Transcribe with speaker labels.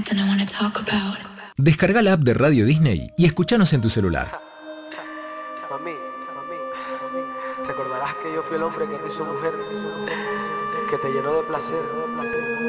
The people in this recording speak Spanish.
Speaker 1: Descarga la app de Radio Disney y escuchanos en tu celular.
Speaker 2: Mami, recordarás que yo fui el hombre que te hizo mujer, que te llenó de placer.